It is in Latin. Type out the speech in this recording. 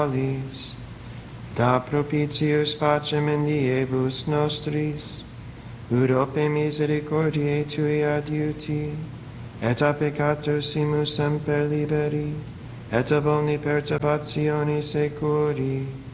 da propitius pacem in diebus nostris, ut ope misericordiae Tui adiuti, et a peccator simus semper liberi, et ab omni perturbatione securi,